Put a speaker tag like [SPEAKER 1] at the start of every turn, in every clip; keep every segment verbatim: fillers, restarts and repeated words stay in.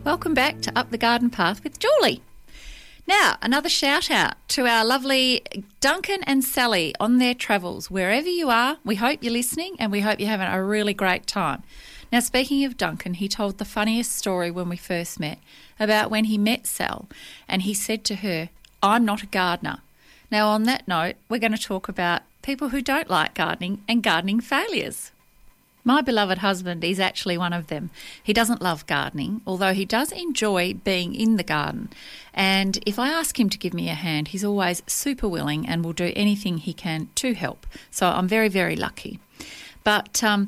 [SPEAKER 1] Welcome back to Up the Garden Path with Julie. Now, another shout out to our lovely Duncan and Sally on their travels. Wherever you are, we hope you're listening and we hope you're having a really great time. Now, speaking of Duncan, he told the funniest story when we first met about when he met Sal and he said to her, "I'm not a gardener." Now, on that note, we're going to talk about people who don't like gardening and gardening failures. My beloved husband is actually one of them. He doesn't love gardening, although he does enjoy being in the garden. And if I ask him to give me a hand, he's always super willing and will do anything he can to help. So I'm very, very lucky. But um,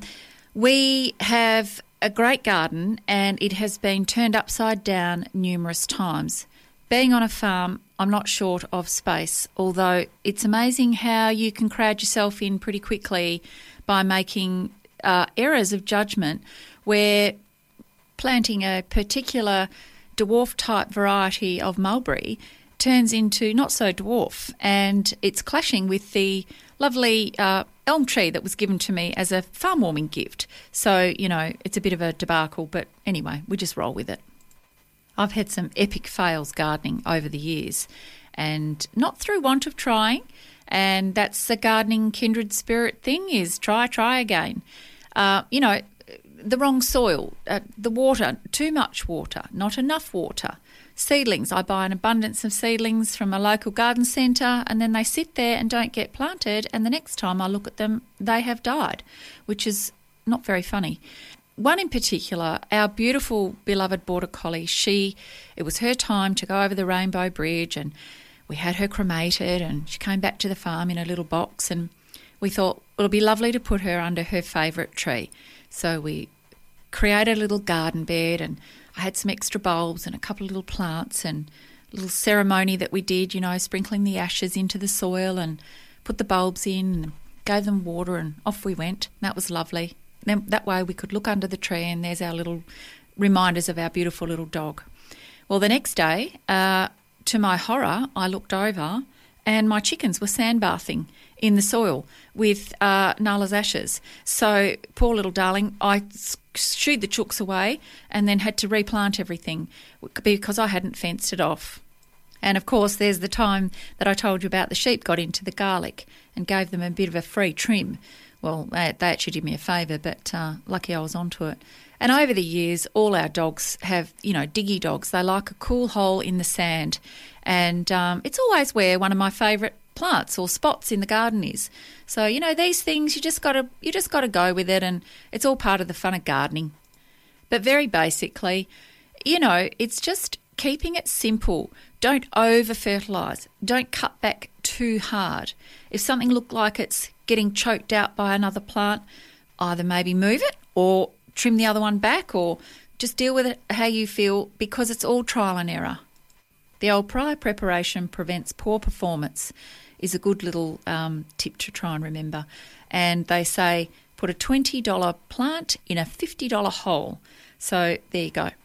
[SPEAKER 1] we have a great garden and it has been turned upside down numerous times. Being on a farm, I'm not short of space, although it's amazing how you can crowd yourself in pretty quickly by making Uh, errors of judgment where planting a particular dwarf type variety of mulberry turns into not so dwarf, and it's clashing with the lovely uh, elm tree that was given to me as a farm warming gift. So, you know, it's a bit of a debacle, but anyway, we just roll with it. I've had some epic fails gardening over the years, and not through want of trying, and that's the gardening kindred spirit thing, is try, try again. Uh, you know, the wrong soil, uh, the water, too much water, not enough water. Seedlings, I buy an abundance of seedlings from a local garden centre and then they sit there and don't get planted, and the next time I look at them, they have died, which is not very funny. One in particular, our beautiful beloved Border Collie, she, it was her time to go over the Rainbow Bridge, and we had her cremated and she came back to the farm in a little box, and we thought it'll be lovely to put her under her favourite tree. So we created a little garden bed, and I had some extra bulbs and a couple of little plants and a little ceremony that we did, you know, sprinkling the ashes into the soil and put the bulbs in and gave them water, and off we went. That was lovely. Then that way we could look under the tree and there's our little reminders of our beautiful little dog. Well, the next day, uh, to my horror, I looked over and my chickens were sandbathing in the soil with uh, Nala's ashes. So, poor little darling, I shooed the chooks away and then had to replant everything because I hadn't fenced it off. And, of course, there's the time that I told you about the sheep got into the garlic and gave them a bit of a free trim. Well, they, they actually did me a favour, but uh, lucky I was onto it. And over the years, all our dogs have, you know, diggy dogs. They like a cool hole in the sand. And um, it's always where one of my favourite plants or spots in the garden is. So, you know, these things, you just got to you just got to go with it, and it's all part of the fun of gardening. But very basically, you know, it's just keeping it simple. Don't over-fertilise. Don't cut back too hard. If something looked like it's getting choked out by another plant, either maybe move it or trim the other one back, or just deal with it how you feel, because it's all trial and error. The old prior preparation prevents poor performance is a good little um, tip to try and remember. And they say put a twenty dollars plant in a fifty dollars hole. So there you go.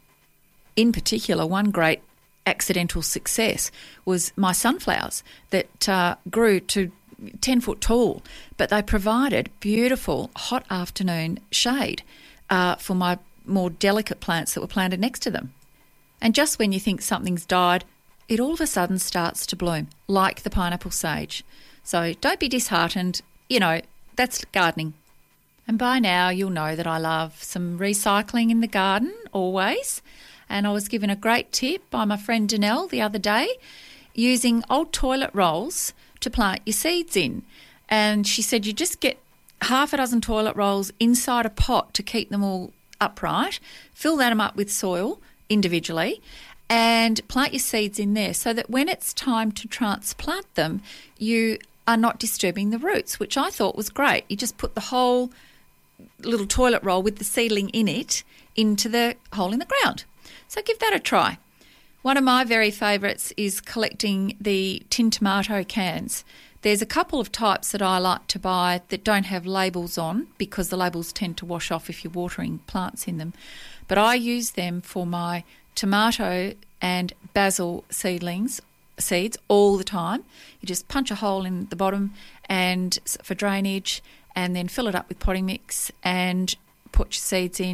[SPEAKER 1] In particular, one great accidental success was my sunflowers that uh, grew to ten foot tall, but they provided beautiful hot afternoon shade uh, for my more delicate plants that were planted next to them. And just when you think something's died, it all of a sudden starts to bloom, like the pineapple sage. So don't be disheartened. You know, that's gardening. And by now you'll know that I love some recycling in the garden, always. And I was given a great tip by my friend Danelle the other day, using old toilet rolls to plant your seeds in. And she said you just get half a dozen toilet rolls inside a pot to keep them all upright, fill them up with soil individually, and plant your seeds in there so that when it's time to transplant them, you are not disturbing the roots, which I thought was great. You just put the whole little toilet roll with the seedling in it into the hole in the ground. So give that a try. One of my very favourites is collecting the tin tomato cans. There's a couple of types that I like to buy that don't have labels on, because the labels tend to wash off if you're watering plants in them. But I use them for my tomato and basil seedlings, seeds all the time. You just punch a hole in the bottom and for drainage, and then fill it up with potting mix and put your seeds in,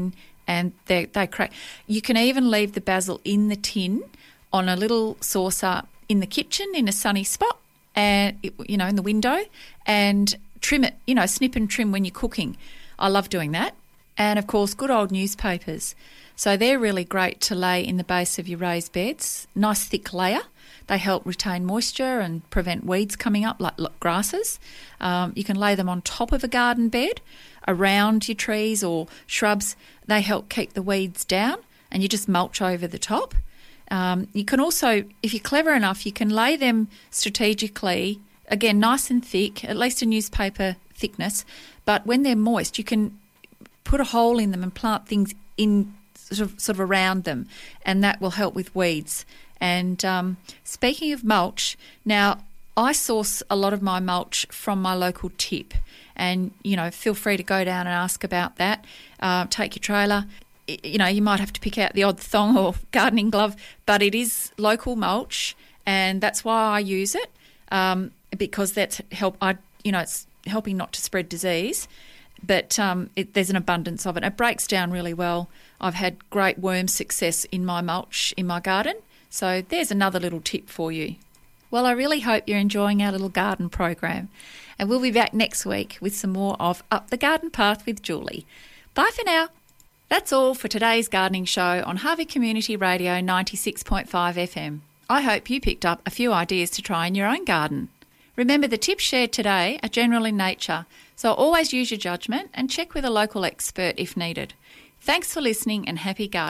[SPEAKER 1] and they they crack. You can even leave the basil in the tin on a little saucer in the kitchen in a sunny spot, and you know in the window, and trim it. You know, snip and trim when you're cooking. I love doing that. And of course, good old newspapers. So they're really great to lay in the base of your raised beds. Nice thick layer. They help retain moisture and prevent weeds coming up like, like grasses. Um, you can lay them on top of a garden bed, around your trees or shrubs. They help keep the weeds down, and you just mulch over the top. Um, you can also, if you're clever enough, you can lay them strategically, again, nice and thick, at least a newspaper thickness. But when they're moist, you can put a hole in them and plant things in sort of, sort of around them, and that will help with weeds. And um, speaking of mulch, now I source a lot of my mulch from my local tip, and you know, feel free to go down and ask about that. Uh, take your trailer. You know, you might have to pick out the odd thong or gardening glove, but it is local mulch, and that's why I use it, um, because that's help. I you know, it's helping not to spread disease. But um, it, there's an abundance of it. It breaks down really well. I've had great worm success in my mulch in my garden. So there's another little tip for you. Well, I really hope you're enjoying our little garden program. And we'll be back next week with some more of Up the Garden Path with Julie. Bye for now. That's all for today's gardening show on Harvey Community Radio ninety-six point five F M. I hope you picked up a few ideas to try in your own garden. Remember, the tips shared today are general in nature, so always use your judgment and check with a local expert if needed. Thanks for listening, and happy gardening.